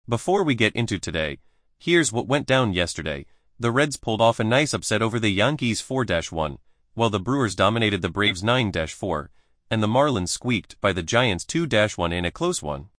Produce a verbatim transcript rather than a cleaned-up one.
Before we get into today, here's what went down yesterday. The Reds pulled off a nice upset over the Yankees four to one, while the Brewers dominated the Braves nine to four, and the Marlins squeaked by the Giants two to one in a close one.